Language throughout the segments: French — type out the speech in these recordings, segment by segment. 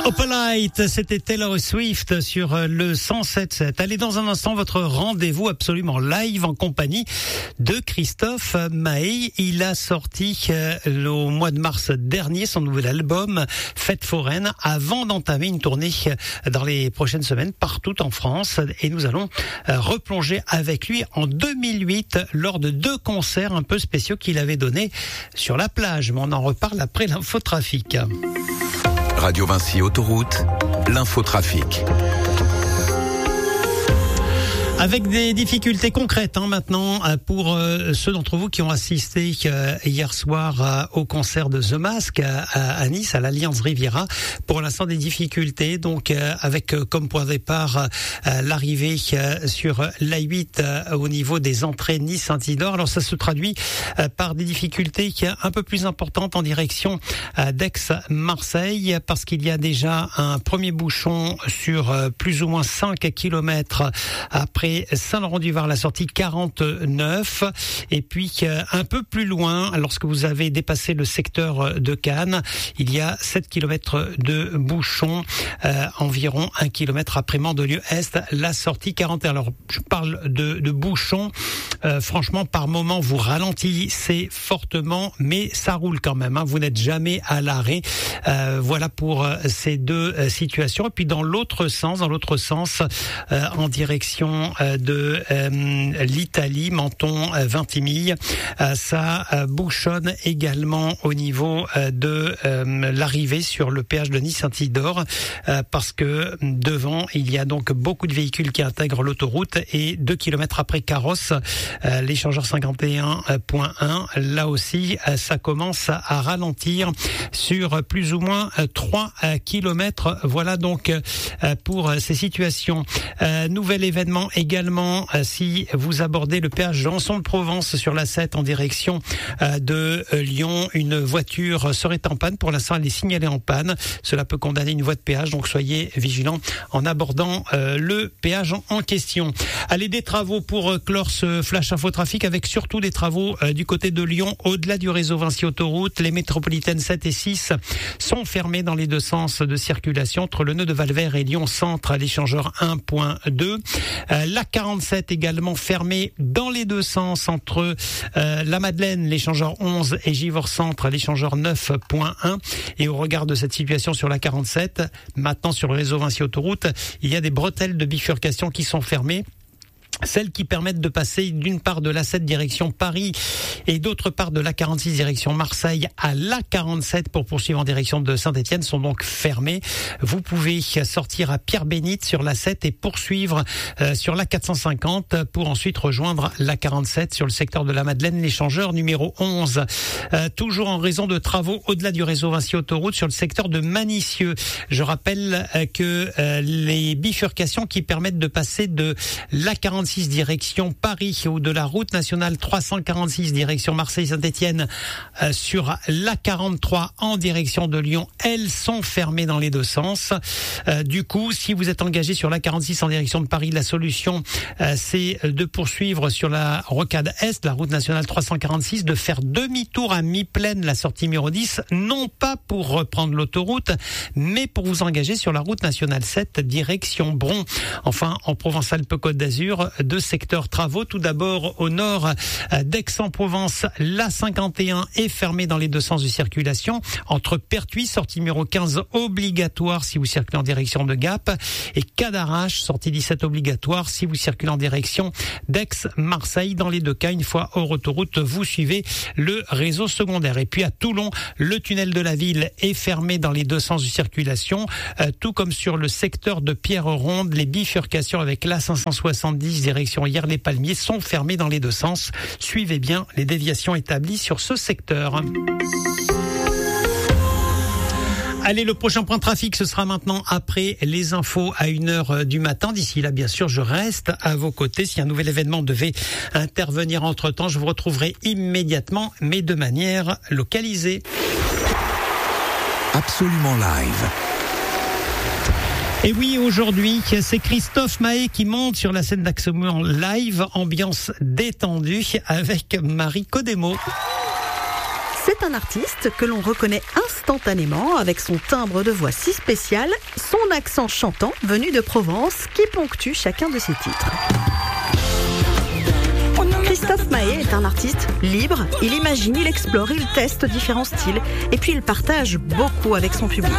Opalite, c'était Taylor Swift sur le 107.7. Allez, dans un instant, votre rendez-vous absolument live en compagnie de Christophe Maé. Il a sorti au mois de mars dernier son nouvel album Fête foraine avant d'entamer une tournée dans les prochaines semaines partout en France. Et nous allons replonger avec lui en 2008 lors de 2 concerts un peu spéciaux qu'il avait donnés sur la plage. Mais on en reparle après l'infotrafic. Radio Vinci Autoroute, l'infotrafic. Avec des difficultés concrètes maintenant pour ceux d'entre vous qui ont assisté hier soir au concert de The Mask à Nice, à l'Alliance Riviera. Pour l'instant, des difficultés, donc avec comme point de départ l'arrivée sur l'A8 au niveau des entrées Nice-Saint-Isidore. Alors ça se traduit par des difficultés un peu plus importantes en direction d'Aix-Marseille, parce qu'il y a déjà un premier bouchon sur plus ou moins 5 kilomètres après Saint-Laurent-du-Var, la sortie 49. Et puis un peu plus loin, lorsque vous avez dépassé le secteur de Cannes, il y a 7 km de bouchons, environ 1 km après Mandelieu-Est, la sortie 41. Alors je parle de bouchons, franchement par moment vous ralentissez fortement, mais ça roule quand même, hein. Vous n'êtes jamais à l'arrêt. Voilà pour ces 2 situations. Et puis dans l'autre sens, en direction de l'Italie, Menton-Vintimille, ça bouchonne également au niveau de l'arrivée sur le péage de Nice-Saint-Isidore, parce que devant il y a donc beaucoup de véhicules qui intègrent l'autoroute, et 2 kilomètres après Carrosse, l'échangeur 51.1, là aussi ça commence à ralentir sur plus ou moins 3 kilomètres. Voilà donc pour ces situations. Nouvel événement également, si vous abordez le péage Janson-de-Provence sur la 7 en direction de Lyon, une voiture serait en panne. Pour l'instant, elle est signalée en panne. Cela peut condamner une voie de péage, donc soyez vigilants en abordant le péage en question. Allez, des travaux pour clore ce flash infotrafic, avec surtout des travaux du côté de Lyon, au-delà du réseau Vinci Autoroute. Les métropolitaines 7 et 6 sont fermées dans les 2 sens de circulation entre le nœud de Valvert et Lyon Centre à l'échangeur 1.2. La 47 également fermée dans les 2 sens entre la Madeleine, l'échangeur 11, et Givors Centre, l'échangeur 9.1. Et au regard de cette situation sur la 47, maintenant sur le réseau Vinci Autoroute, il y a des bretelles de bifurcation qui sont fermées. Celles qui permettent de passer d'une part de l'A7 direction Paris et d'autre part de l'A46 direction Marseille à l'A47 pour poursuivre en direction de Saint-Étienne sont donc fermées. Vous pouvez sortir à Pierre-Bénite sur l'A7 et poursuivre sur l'A450 pour ensuite rejoindre l'A47 sur le secteur de la Madeleine, l'échangeur numéro 11. Toujours en raison de travaux au-delà du réseau Vinci Autoroute sur le secteur de Manicieux. Je rappelle que les bifurcations qui permettent de passer de l'A46 direction Paris ou de la route nationale 346 direction Marseille-Saint-Étienne sur l'A43 en direction de Lyon, elles sont fermées dans les 2 sens. Du coup, si vous êtes engagé sur l'A46 en direction de Paris, la solution c'est de poursuivre sur la rocade Est, la route nationale 346, de faire demi-tour à mi-plaine, la sortie numéro 10, non pas pour reprendre l'autoroute, mais pour vous engager sur la route nationale 7 direction Bron. Enfin, en Provence-Alpes-Côte d'Azur, 2 secteurs travaux. Tout d'abord au nord d'Aix-en-Provence, l'A51 est fermée dans les 2 sens de circulation entre Pertuis, sortie numéro 15 obligatoire si vous circulez en direction de Gap, et Cadarache, sortie 17 obligatoire si vous circulez en direction d'Aix-Marseille. Dans les 2 cas, une fois hors autoroute, vous suivez le réseau secondaire. Et puis à Toulon, le tunnel de la ville est fermé dans les 2 sens de circulation, tout comme sur le secteur de Pierre-Ronde. Les bifurcations avec l'A570 direction Hyères-les-Palmiers sont fermées dans les 2 sens. Suivez bien les déviations établies sur ce secteur. Allez, le prochain point de trafic, ce sera maintenant après les infos à 1h du matin. D'ici là, bien sûr, je reste à vos côtés. Si un nouvel événement devait intervenir entre-temps, je vous retrouverai immédiatement, mais de manière localisée. Absolument live. Et oui, aujourd'hui, c'est Christophe Maé qui monte sur la scène d'Axomur Live, ambiance détendue avec Marie Codemo. C'est un artiste que l'on reconnaît instantanément instantanément avec son timbre de voix si spécial, son accent chantant venu de Provence qui ponctue chacun de ses titres. Christophe Maé est un artiste libre, il imagine, il explore, il teste différents styles et puis il partage beaucoup avec son public.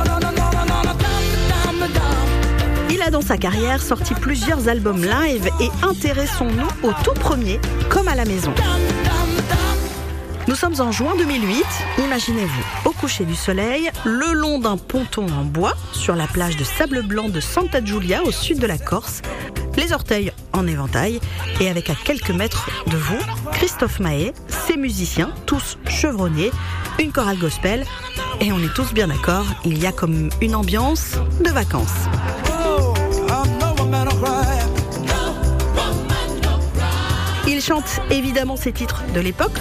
Il a dans sa carrière sorti plusieurs albums live et intéressons-nous au tout premier, Comme à la maison. Nous sommes en juin 2008, imaginez-vous, au coucher du soleil, le long d'un ponton en bois, sur la plage de sable blanc de Santa Giulia au sud de la Corse, les orteils en éventail, et avec à quelques mètres de vous, Christophe Maé, ses musiciens, tous chevronnés, une chorale gospel, et on est tous bien d'accord, il y a comme une ambiance de vacances. Il chante évidemment ses titres de l'époque.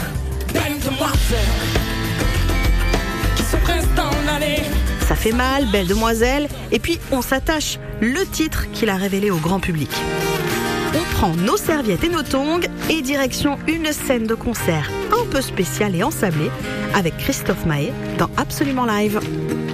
Ça fait mal, Belle demoiselle. Et puis on s'attache, le titre qu'il a révélé au grand public. On prend nos serviettes et nos tongs et direction une scène de concert un peu spéciale et ensablée avec Christophe Maé dans Absolument Live.